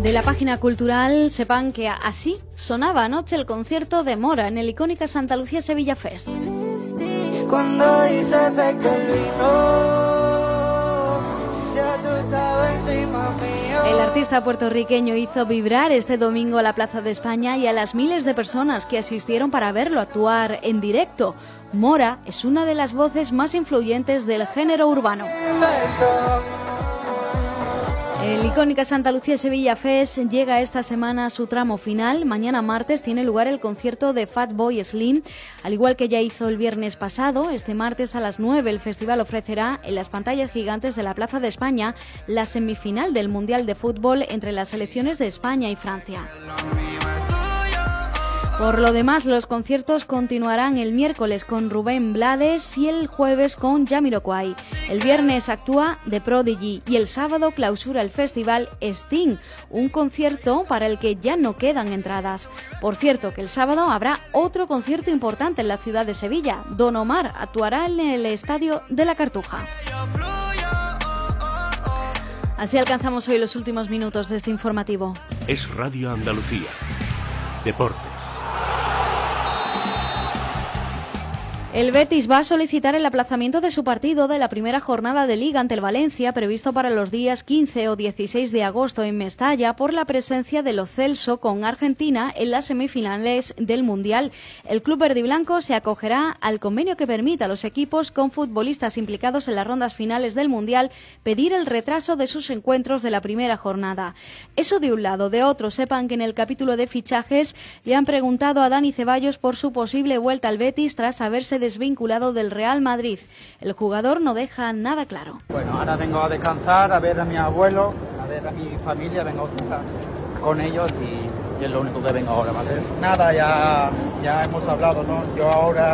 De la página cultural, sepan que así sonaba anoche el concierto de Mora en el icónica Santa Lucía Sevilla Fest. Cuando hice efecto el vino, ya tú estabas encima mío. El artista puertorriqueño hizo vibrar este domingo a la Plaza de España y a las miles de personas que asistieron para verlo actuar en directo. Mora es una de las voces más influyentes del género urbano. El icónica Santa Lucía Sevilla Fest llega esta semana a su tramo final. Mañana martes tiene lugar el concierto de Fatboy Slim, al igual que ya hizo el viernes pasado. Este martes a las 9 el festival ofrecerá en las pantallas gigantes de la Plaza de España la semifinal del Mundial de Fútbol entre las selecciones de España y Francia. Por lo demás, los conciertos continuarán el miércoles con Rubén Blades y el jueves con Jamiroquai. El viernes actúa The Prodigy y el sábado clausura el festival Sting, un concierto para el que ya no quedan entradas. Por cierto, que el sábado habrá otro concierto importante en la ciudad de Sevilla. Don Omar actuará en el Estadio de la Cartuja. Así alcanzamos hoy los últimos minutos de este informativo. Es Radio Andalucía. Deportes. El Betis va a solicitar el aplazamiento de su partido de la primera jornada de Liga ante el Valencia, previsto para los días 15 o 16 de agosto en Mestalla, por la presencia de Lo Celso con Argentina en las semifinales del Mundial. El club verdiblanco se acogerá al convenio que permita a los equipos con futbolistas implicados en las rondas finales del Mundial pedir el retraso de sus encuentros de la primera jornada. Eso de un lado. De otro, sepan que en el capítulo de fichajes le han preguntado a Dani Ceballos por su posible vuelta al Betis tras haberse desvinculado del Real Madrid. El jugador no deja nada claro. Bueno, ahora vengo a descansar, a ver a mi abuelo, a ver a mi familia, vengo a estar con ellos y es lo único que vengo ahora, ¿vale? Nada, ya hemos hablado, ¿no? Yo ahora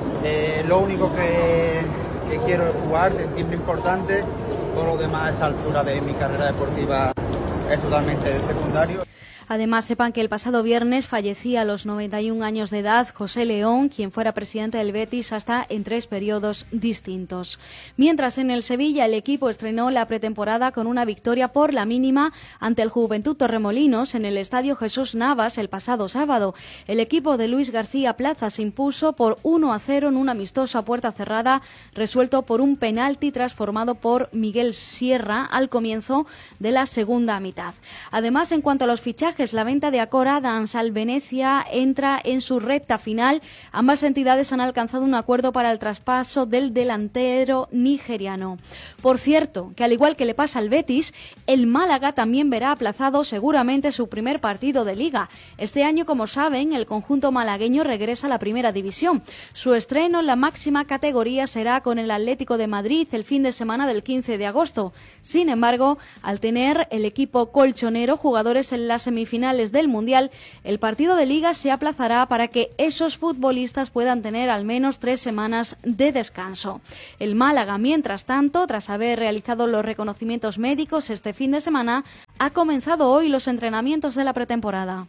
lo único que quiero es jugar, sentirme importante, todo lo demás a esta altura de mi carrera deportiva es totalmente secundario. Además, sepan que el pasado viernes fallecía a los 91 años de edad José León, quien fuera presidente del Betis hasta en 3 periodos distintos. Mientras en el Sevilla el equipo estrenó la pretemporada con una victoria por la mínima ante el Juventud Torremolinos en el Estadio Jesús Navas el pasado sábado. El equipo de Luis García Plaza se impuso por 1-0 en un amistoso a puerta cerrada, resuelto por un penalti transformado por Miguel Sierra al comienzo de la segunda mitad. Además, en cuanto a los fichajes, la venta de Acora Dance al Venecia entra en su recta final. Ambas entidades han alcanzado un acuerdo para el traspaso del delantero nigeriano. Por cierto, que al igual que le pasa al Betis, el Málaga también verá aplazado seguramente su primer partido de Liga. Este año, como saben, el conjunto malagueño regresa a la primera división. Su estreno en la máxima categoría será con el Atlético de Madrid el fin de semana del 15 de agosto. Sin embargo, al tener el equipo colchonero jugadores en las semifinales del Mundial, el partido de Liga se aplazará para que esos futbolistas puedan tener al menos 3 semanas de descanso. El Málaga, mientras tanto, tras haber realizado los reconocimientos médicos este fin de semana, ha comenzado hoy los entrenamientos de la pretemporada.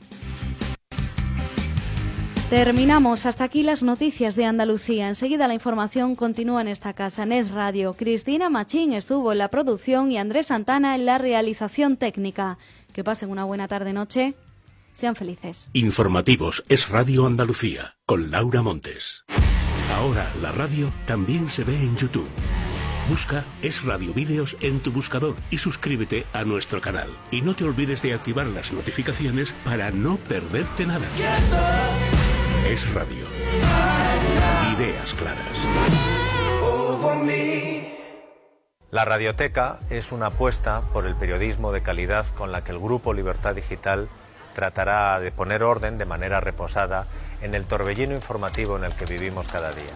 Terminamos. Hasta aquí las noticias de Andalucía. Enseguida la información continúa en esta casa, en Es Radio. Cristina Machín estuvo en la producción y Andrés Santana en la realización técnica. Que pasen una buena tarde-noche. Sean felices. Informativos Es Radio Andalucía, con Laura Montes. Ahora la radio también se ve en YouTube. Busca Es Radio Vídeos en tu buscador y suscríbete a nuestro canal. Y no te olvides de activar las notificaciones para no perderte nada. Es Radio. Ideas claras. La Radioteca es una apuesta por el periodismo de calidad con la que el Grupo Libertad Digital tratará de poner orden de manera reposada en el torbellino informativo en el que vivimos cada día.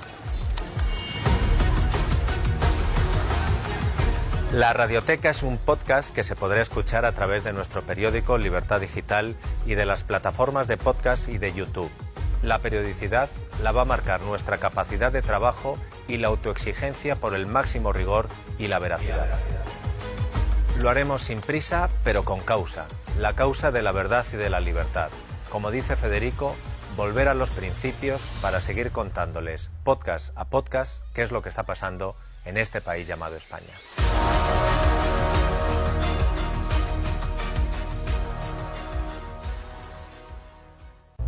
La Radioteca es un podcast que se podrá escuchar a través de nuestro periódico Libertad Digital y de las plataformas de podcast y de YouTube. La periodicidad la va a marcar nuestra capacidad de trabajo y la autoexigencia por el máximo rigor y la veracidad. Lo haremos sin prisa, pero con causa, la causa de la verdad y de la libertad. Como dice Federico, volver a los principios para seguir contándoles, podcast a podcast, qué es lo que está pasando en este país llamado España.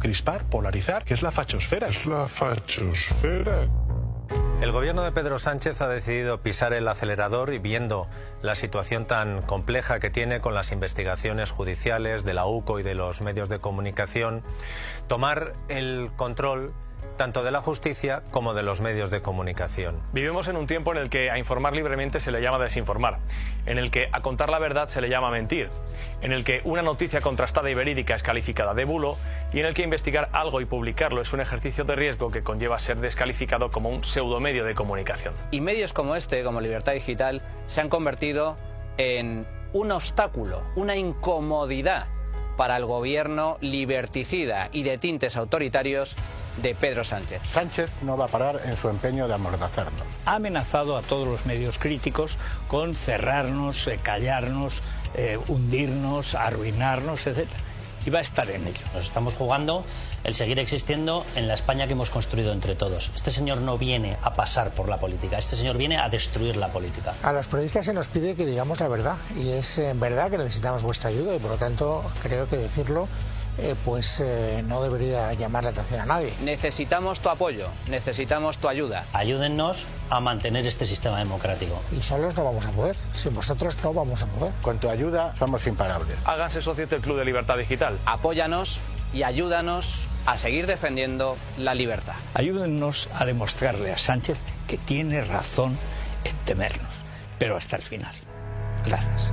crispar, polarizar, que es la fachosfera. Es la fachosfera. El gobierno de Pedro Sánchez ha decidido pisar el acelerador y, viendo la situación tan compleja que tiene con las investigaciones judiciales de la UCO y de los medios de comunicación, tomar el control tanto de la justicia como de los medios de comunicación. Vivimos en un tiempo en el que a informar libremente se le llama desinformar, en el que a contar la verdad se le llama mentir, en el que una noticia contrastada y verídica es calificada de bulo y en el que investigar algo y publicarlo es un ejercicio de riesgo que conlleva ser descalificado como un pseudomedio de comunicación. Y medios como este, como Libertad Digital, se han convertido en un obstáculo, una incomodidad para el gobierno liberticida y de tintes autoritarios de Pedro Sánchez. Sánchez no va a parar en su empeño de amordazarnos. Ha amenazado a todos los medios críticos con cerrarnos, callarnos, hundirnos, arruinarnos, etc. Y va a estar en ello. Nos estamos jugando el seguir existiendo en la España que hemos construido entre todos. Este señor no viene a pasar por la política, este señor viene a destruir la política. A los periodistas se nos pide que digamos la verdad, y es verdad que necesitamos vuestra ayuda, y por lo tanto creo que decirlo no debería llamar la atención a nadie. Necesitamos tu apoyo, necesitamos tu ayuda. Ayúdennos a mantener este sistema democrático. Y solos no vamos a poder, sin vosotros no vamos a poder. Con tu ayuda somos imparables. Háganse socios del Club de Libertad Digital. Apóyanos y ayúdanos a seguir defendiendo la libertad. Ayúdennos a demostrarle a Sánchez que tiene razón en temernos, pero hasta el final. Gracias.